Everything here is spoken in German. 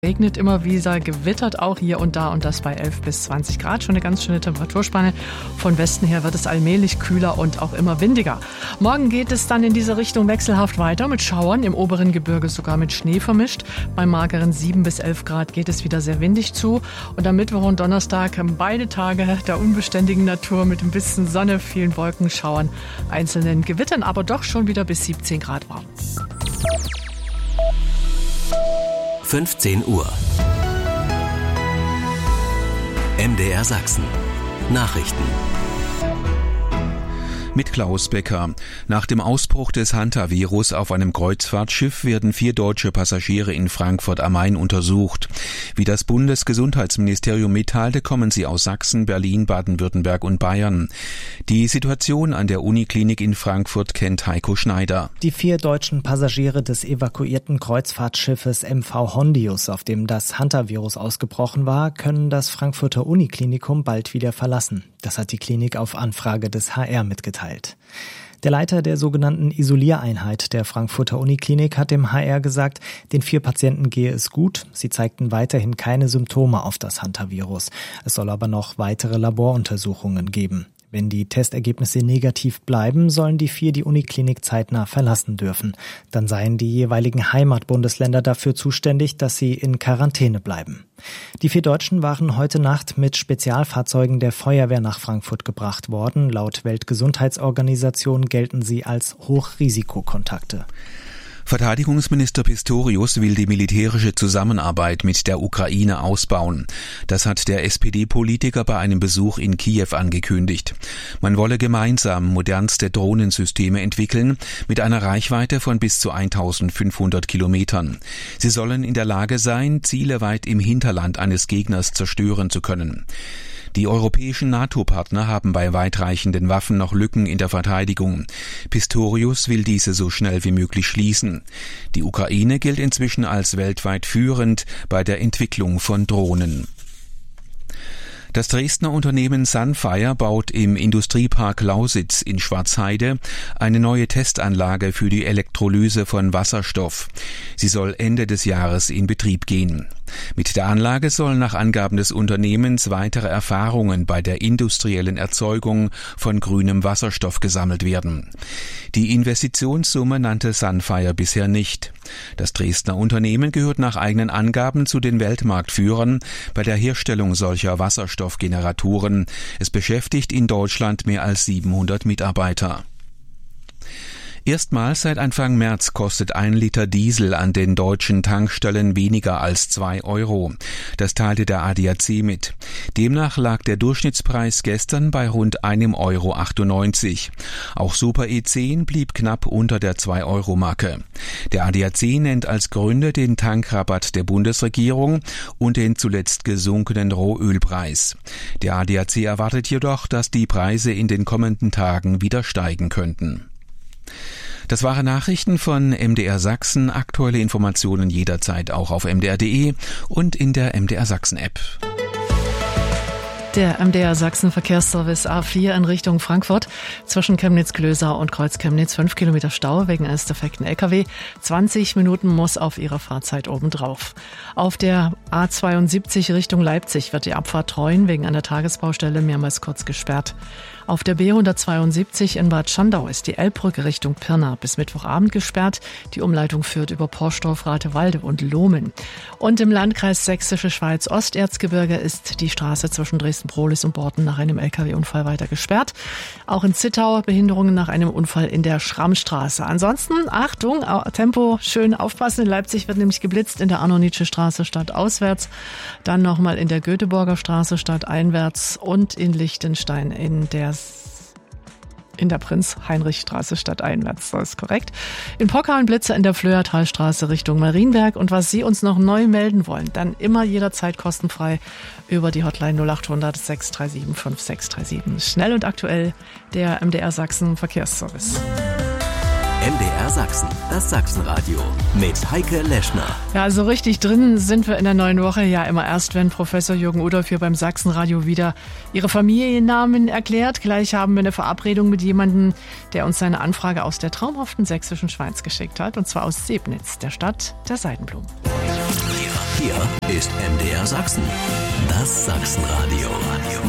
Regnet immer wieder, gewittert auch hier und da und das bei 11 bis 20 Grad. Schon eine ganz schöne Temperaturspanne. Von Westen her wird es allmählich kühler und auch immer windiger. Morgen geht es dann in diese Richtung wechselhaft weiter mit Schauern, im oberen Gebirge sogar mit Schnee vermischt. Bei mageren 7 bis 11 Grad geht es wieder sehr windig zu. Und am Mittwoch und Donnerstag haben beide Tage der unbeständigen Natur mit ein bisschen Sonne, vielen Wolkenschauern, einzelnen Gewittern, aber doch schon wieder bis 17 Grad warm. 15 Uhr. MDR Sachsen. Nachrichten. Mit Klaus Becker. Nach dem Ausbruch des Hantavirus auf einem Kreuzfahrtschiff werden 4 deutsche Passagiere in Frankfurt am Main untersucht. Wie das Bundesgesundheitsministerium mitteilte, kommen sie aus Sachsen, Berlin, Baden-Württemberg und Bayern. Die Situation an der Uniklinik in Frankfurt kennt Heiko Schneider. Die 4 deutschen Passagiere des evakuierten Kreuzfahrtschiffes MV Hondius, auf dem das Hantavirus ausgebrochen war, können das Frankfurter Uniklinikum bald wieder verlassen. Das hat die Klinik auf Anfrage des HR mitgeteilt. Der Leiter der sogenannten Isoliereinheit der Frankfurter Uniklinik hat dem HR gesagt, den 4 Patienten gehe es gut. Sie zeigten weiterhin keine Symptome auf das Hantavirus. Es soll aber noch weitere Laboruntersuchungen geben. Wenn die Testergebnisse negativ bleiben, sollen die 4 die Uniklinik zeitnah verlassen dürfen. Dann seien die jeweiligen Heimatbundesländer dafür zuständig, dass sie in Quarantäne bleiben. Die 4 Deutschen waren heute Nacht mit Spezialfahrzeugen der Feuerwehr nach Frankfurt gebracht worden. Laut Weltgesundheitsorganisation gelten sie als Hochrisikokontakte. Verteidigungsminister Pistorius will die militärische Zusammenarbeit mit der Ukraine ausbauen. Das hat der SPD-Politiker bei einem Besuch in Kiew angekündigt. Man wolle gemeinsam modernste Drohnensysteme entwickeln mit einer Reichweite von bis zu 1500 Kilometern. Sie sollen in der Lage sein, Ziele weit im Hinterland eines Gegners zerstören zu können. Die europäischen NATO-Partner haben bei weitreichenden Waffen noch Lücken in der Verteidigung. Pistorius will diese so schnell wie möglich schließen. Die Ukraine gilt inzwischen als weltweit führend bei der Entwicklung von Drohnen. Das Dresdner Unternehmen Sunfire baut im Industriepark Lausitz in Schwarzheide eine neue Testanlage für die Elektrolyse von Wasserstoff. Sie soll Ende des Jahres in Betrieb gehen. Mit der Anlage sollen nach Angaben des Unternehmens weitere Erfahrungen bei der industriellen Erzeugung von grünem Wasserstoff gesammelt werden. Die Investitionssumme nannte Sunfire bisher nicht. Das Dresdner Unternehmen gehört nach eigenen Angaben zu den Weltmarktführern bei der Herstellung solcher Wasserstoffgeneratoren. Es beschäftigt in Deutschland mehr als 700 Mitarbeiter. Erstmals seit Anfang März kostet 1 Liter Diesel an den deutschen Tankstellen weniger als 2 Euro. Das teilte der ADAC mit. Demnach lag der Durchschnittspreis gestern bei rund 1,98 Euro. Auch Super E10 blieb knapp unter der 2-Euro-Marke. Der ADAC nennt als Gründe den Tankrabatt der Bundesregierung und den zuletzt gesunkenen Rohölpreis. Der ADAC erwartet jedoch, dass die Preise in den kommenden Tagen wieder steigen könnten. Das waren Nachrichten von MDR Sachsen. Aktuelle Informationen jederzeit auch auf mdr.de und in der MDR Sachsen App. Der MDR Sachsen Verkehrsservice A4 in Richtung Frankfurt. Zwischen Chemnitz-Glösau und Kreuz-Chemnitz 5 Kilometer Stau wegen eines defekten LKW. 20 Minuten muss auf Ihre Fahrzeit obendrauf. Auf der A72 Richtung Leipzig wird die Abfahrt Treuen wegen einer Tagesbaustelle mehrmals kurz gesperrt. Auf der B172 in Bad Schandau ist die Elbbrücke Richtung Pirna bis Mittwochabend gesperrt. Die Umleitung führt über Porsdorf, Ratewalde und Lohmen. Und im Landkreis Sächsische Schweiz Osterzgebirge ist die Straße zwischen Dresden-Prohlis und Borten nach einem LKW-Unfall weiter gesperrt. Auch in Zittau Behinderungen nach einem Unfall in der Schrammstraße. Ansonsten, Achtung, Tempo, schön aufpassen. In Leipzig wird nämlich geblitzt in der Arno-Nietzsche-Straße stadtauswärts. Dann nochmal in der Göteborger Straße stadteinwärts und in Liechtenstein in der Prinz-Heinrich-Straße stadteinwärts, das ist korrekt. In Pockau Blitzer in der Flöhertalstraße Richtung Marienberg. Und was Sie uns noch neu melden wollen, dann immer jederzeit kostenfrei über die Hotline 0800 637 5637. Schnell und aktuell der MDR Sachsen Verkehrsservice. MDR Sachsen, das Sachsenradio mit Heike Leschner. Ja, also richtig drin sind wir in der neuen Woche. Ja, immer erst, wenn Professor Jürgen Udolph hier beim Sachsenradio wieder Ihre Familiennamen erklärt. Gleich haben wir eine Verabredung mit jemandem, der uns seine Anfrage aus der traumhaften sächsischen Schweiz geschickt hat. Und zwar aus Sebnitz, der Stadt der Seidenblumen. Hier ist MDR Sachsen. Das Sachsenradio.